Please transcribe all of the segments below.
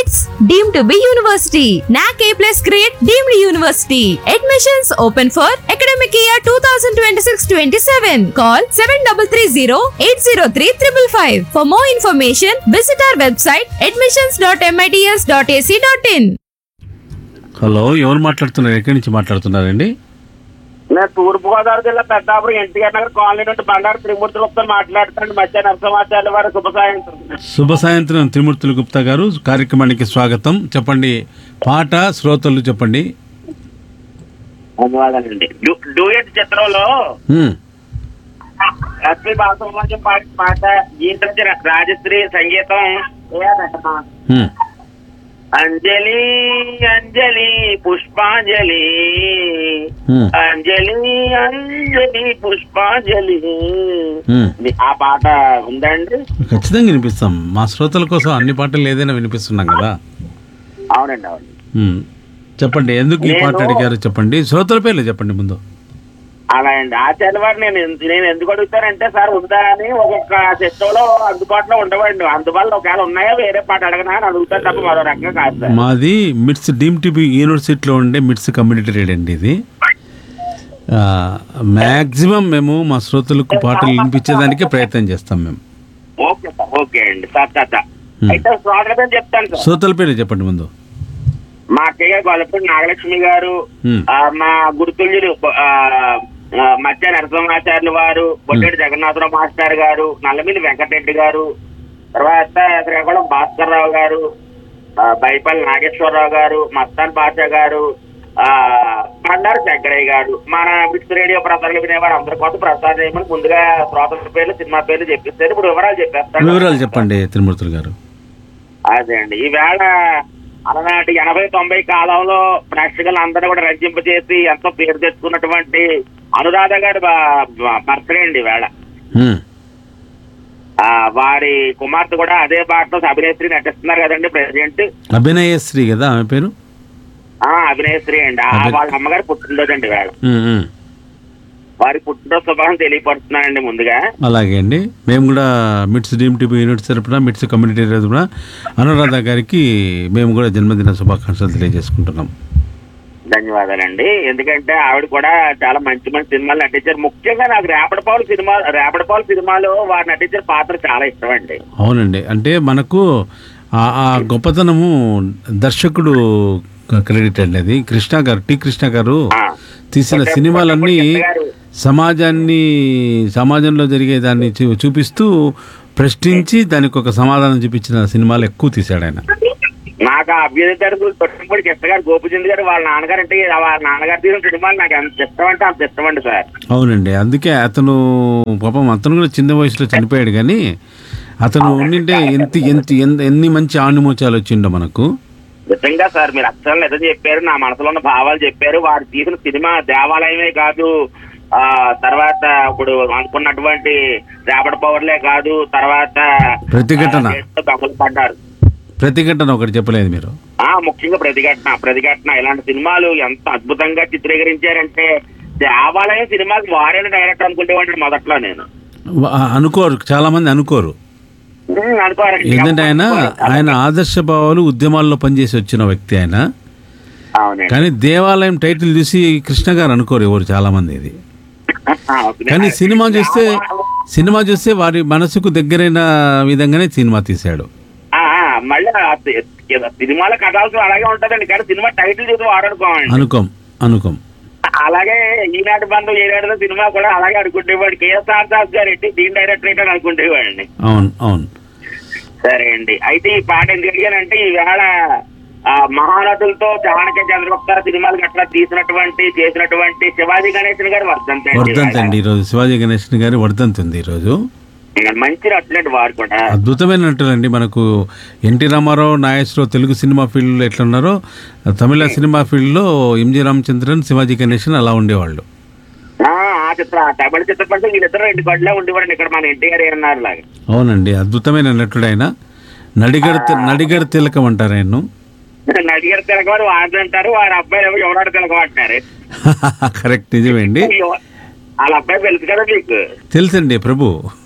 It's deemed to be university. NAC A+ grade deemed university. Admissions open for academic year 2026-27. Call 7330-803-555. For more information, visit our website admissions.mits.ac.in. Hello, ఎవరు మాట్లాడుతున్నారు? ఎక్కడి నుంచి మాట్లాడుతున్నారండి? నేను తూర్పుగోదావరి జిల్లా Peddapuram NTR Nagar colony నుండి బండారు త్రిమూర్తి గుప్తా మాట్లాడుతాను. మధ్య నరసింహాచార్య వారి శుభ సాయంత్రం. శుభ సాయంత్రం త్రిమూర్తులు గుప్తా గారు, కార్యక్రమానికి స్వాగతం. చెప్పండి, పాట శ్రోతలు చెప్పండి. ధన్యవాదాలండి. డూయట్ చిత్రంలో ఎస్పి బాలసుబ్రహ్మణ్యం పాడిన పాట, గీతం రాజశ్రీ, సంగీతం అంజలి అంజలి పుష్పాంజలి, అంజలి అంజలి పుష్పాంజలి. ఆ పాట ఉందండి? ఖచ్చితంగా వినిపిస్తాం. మా శ్రోతల కోసం అన్ని పాటలు ఏదైనా వినిపిస్తున్నాం కదా. అవునండి, అవును. చెప్పండి, ఎందుకు ఈ పాట అడిగారు చెప్పండి. శ్రోతల పేర్లు చెప్పండి ముందు. అలా అండి. ఆచార్య వారు నేను ఎందుకు అడుగుతానంటే, సార్ ఉందా అని ఒక్కొక్క సిస్టంలో అందుబాటులో ఉండవండి. అందువల్ల ఒకవేళ ఉన్నాయా వేరే పాట అడగనా అని అడుగుతాను తప్ప మరో రకంగా కాదు సార్. మాది మిట్స్ డీమ్ టీబీ యూనివర్సిటీలో ఉండే మిట్స్ కమ్యూనిటీ రేడియో అండి ఇది. మ్యాక్సిమం మేము మా శ్రోతలకు పాటలు వినిపించేదానికే ప్రయత్నం చేస్తాం మేము. ఓకే సార్, ఓకే అండి సార్. అయితే శ్రోతల పేరు చెప్తాను సార్. శ్రోతల పేరు చెప్పండి ముందు. మా అక్కయ్య గొల్లపూడి నాగలక్ష్మి గారు, మా గురుతుల్యులు మధ్య నరసింహాచార్యులు వారు, బొడ్డేటి జగన్నాథరావు మాస్టర్ గారు, నల్లమిల్లి వెంకటరెడ్డి గారు, తర్వాత శ్రీకాకుళం భాస్కర్ రావు గారు, బైపల్లి నాగేశ్వరరావు గారు, మస్తాన్ బాషా గారు, బండారు శంకరయ్య గారు, మన మిక్స్ రేడియో ప్రసారాలు వినేవారు అందరి కోసం ప్రసారం చేయమని ముందుగా శ్రోతల పేర్లు, సినిమా పేర్లు చెప్పిస్తారు. ఇప్పుడు వివరాలు చెప్పేస్తాను. వివరాలు చెప్పండి త్రిమూర్తులు గారు. అదే అండి, ఈవేళ అలనాటి 80-90 కాలంలో ప్రేక్షకులు అందరూ కూడా రంజింపజేసి ఎంతో పేరు తెచ్చుకున్నటువంటి అనురాధ గారి బర్త్డే అండి ఈవేళ. వారి కుమార్తె కూడా అదే బాటలో అభినయశ్రీ నటిస్తున్నారు కదండి ప్రెసిడెంట్. అభినయశ్రీ కదా ఆమె పేరు? అభినయశ్రీ అండి. వాళ్ళ అమ్మగారు పుట్టినరోజు అండి ఈవేళ. వారి పుట్టినరోజు శుభాకాంక్షలు తెలియపడుతున్నానండి ముందుగా. అలాగే అండి, మేము కూడా మిట్స్ డీమ్ టీబీ యూనిట్ తరపున, మిట్స్ కమ్యూనిటీ తరపున అనురాధ గారికి మేము కూడా జన్మదిన శుభాకాంక్షలు తెలియజేసుకుంటున్నాం. ధన్యవాదాలండి. ఎందుకంటే ఆవిడ కూడా చాలా మంచి మంచి సినిమాలు నటించారు. ముఖ్యంగా నాకు రేపటిపాలు సినిమాలో వారు నటించిన పాత్ర చాలా ఇష్టం అండి. అవునండి, అంటే మనకు ఆ గొప్పతనము దర్శకుడు క్రెడిట్ అండి. అది కృష్ణ గారు, టి కృష్ణ గారు తీసిన సినిమాలన్నీ సమాజంలో జరిగే దాన్ని చూపిస్తూ ప్రశ్నించి దానికి ఒక సమాధానం చూపించిన సినిమాలు ఎక్కువ తీశాడు ఆయన. నాకు ఆ అభ్యర్థి తొట్టిపూడి కృష్ణ గారు, గోపిచంద్ గారు వాళ్ళ నాన్నగారు అంటే వాళ్ళ నాన్నగారు తీసిన సినిమాలు నాకు ఎంత ఇష్టం అంటే అంత ఇష్టం అండి సార్. అవునండి, అందుకే అతను పాపం అతను కూడా చిన్న వయసులో చనిపోయాడు, కానీ అతను ఉండింటే ఎన్ని మంచి ఆణిమోచాలు వచ్చిండో మనకు. నిజంగా సార్, మీరు అక్షరాలు నిజం చెప్పారు, నా మనసులో ఉన్న భావాలు చెప్పారు. వారు తీసిన సినిమా దేవాలయమే కాదు, తర్వాత ఇప్పుడు అనుకున్నటువంటి రేపటి పవర్లే కాదు, తర్వాత ప్రతిఘటన ఒకటి చెప్పలేదు మీరు. ముఖ్యంగా ప్రతిఘటన ఇలాంటి సినిమాలు ఎంత అద్భుతంగా చిత్రీకరించారంటే, దేవాలయం సినిమాకి వారైన డైరెక్టర్ అనుకుంటేవాడి మొదట్లో నేను అనుకోరు, చాలా మంది అనుకోరు. ఏంటంటే ఆయన ఆదర్శ భావాలు ఉద్యమాల్లో పనిచేసి వచ్చిన వ్యక్తి ఆయన. కానీ దేవాలయం టైటిల్ చూసి కృష్ణ గారు అనుకోరు ఎవరు, చాలా మంది. ఇది కానీ సినిమా చూస్తే వారి మనసుకు దగ్గరైన విధంగానే సినిమా తీశాడు. మళ్ళీ సినిమాల కథాల్సిన అలాగే ఉంటదండి, కానీ సినిమా టైటిల్ చూసి వాడనుకోమండి. అనుకోం. అలాగే ఈనాటి బంధు ఏనాడు సినిమా కూడా అలాగే అనుకుంటేవాడు. కేఎస్ఆర్ దాస్ గారు దీని డైరెక్టర్ అని అనుకుంటేవాడండి. అవును. సరే అండి, అయితే ఈ పాట ఎందుకు అడిగానంటే, ఈవేళ మహానటులతో చాణక్య చంద్రగుప్త సినిమాలు అట్లా చేసినటువంటి శివాజీ గణేశన్ గారు వర్ధంతి అండి. ఈరోజు శివాజీ గణేశన్ గారి వర్ధంతి ఉంది ఈరోజు. మంచి నటులండి వారు కూడా, అద్భుతమైన నటులండి. మనకు ఎన్టీ రామారావు, నాగేశ్వరరావు తెలుగు సినిమా ఫీల్డ్లో ఎట్లున్నారో, తమిళ సినిమా ఫీల్డ్లో ఎంజి రామచంద్రన్, శివాజీ గణేశన్ అలా ఉండేవాళ్ళు. తమిళ చిత్రపటం వీళ్ళిద్దరు 2 గడ్లా ఉండేవారండి ఇక్కడ మన ఎన్టీఆర్ అన్నారు లాగా. అవునండి, అద్భుతమైన నటుడు ఆయన. నడిగర్ తిలకం అంటారు ఆయన. నడిగర్ తిలకం అని వాడు అంటారు, వారి అబ్బాయి ఎవరాడు తిలకం అంటున్నారు. కరెక్ట్, నిజమేండి. వాళ్ళ అబ్బాయి తెలుసు కదా మీకు? తెలుసండి, ప్రభు.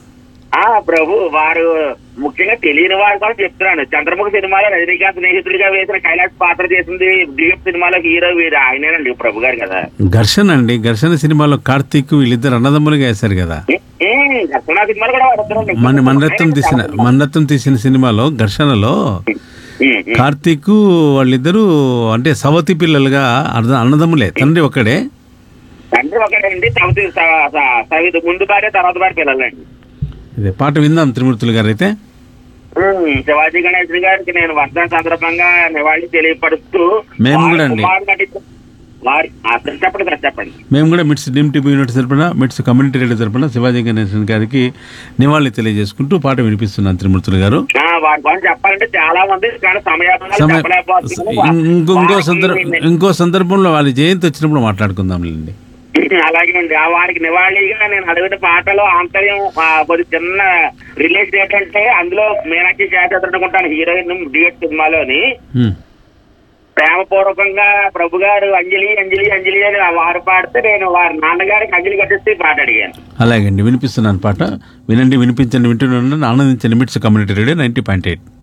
ప్రభు వారు ముఖ్యంగా తెలియని వారు కూడా చెప్తున్నాను. చంద్రముఖి సినిమాలో రజనీకాంత్ స్నేహితుడిగా వేసిన కైలాష్ పాత్ర చేసింది, డిఎఫ్ సినిమాలో హీరో వీరు ఆయనేనండి ప్రభు గారు కదా. ఘర్షణ అండి, ఘర్షణ సినిమాలో కార్తీక్ వీళ్ళిద్దరు అన్నదమ్ములుగా వేశారు కదా. ఘర్షణ సినిమాలో కూడా వాడుతున్నారండి. మన్నత్తం తీసిన సినిమాలో ఘర్షణలో కార్తీక్ వాళ్ళిద్దరూ అంటే సవతి పిల్లలుగా అన్నదమ్ములే, తండ్రి ఒకడే. తండ్రి ఒకటండి, సవితి ముందు భార్య తర్వాత భార్య పిల్లలండి. ఇదే పాట విందాం త్రిమూర్తులు గారు. అయితే శివాజీ గణేశన్ గారికి నేను వర్ధన సందర్భంగా నివాళి తెలియపరుస్తూ మేము కూడా అండి చెప్పండి. మేము కూడా మిట్స్ డీమ్ టీవీ యూనిట్ తరపున, మిట్స్ కమ్యూనిటీ రేడియో తరపున శివాజీ గణేశన్ గారికి నివాళి తెలియజేసుకుంటూ పాట వినిపిస్తున్నాను త్రిమూర్తులు గారు. వాటి గురించి చెప్పాలంటే చాలా మంది ఇంకో సందర్భంలో వాళ్ళ జయంతి వచ్చినప్పుడు మాట్లాడుకుందాంలేండి. అలాగే అండి. వారికి నివాళిగా నేను అడిగిన పాటలో ఆంతర్యం కొద్ది చిన్న రిలేషన్ ఏంటంటే, అందులో మీనాక్షి శాస్త్రుకుంటాను హీరోయిన్ డిఎట్ సినిమాలోని ప్రేమపూర్వకంగా ప్రభు గారు అంజలి అంజలి అంజలి అని వారు పాడితే నేను వారి నాన్నగారికి అంజలి కట్టిస్తే పాట అడిగాను. అలాగండి, వినిపిస్తున్నాను పాట. వినండి, వినిపించండి, వింటున్నాను, ఆనందించండి. మిట్స్ కమ్యూనిటీ రేడియో 90.8.